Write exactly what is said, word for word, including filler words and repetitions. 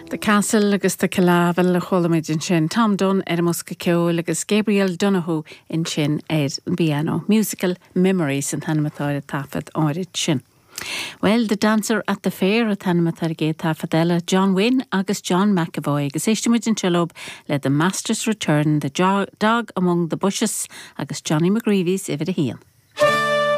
The Castle agus the Calavel a cholamid in sin Tom Dunn er Musca Ceol agus Gabriel Donoghue in sin er piano musical memories in Hanmatar Tafet Orid sin. Well, the dancer at the fair at Hanmatar Gate Tafadella, John Wynne agus John McAvoy agus Ishtamid in Chilob led the Master's Return, the jo- Dog Among the Bushes agus Johnny McGreevy's Iver the Heel.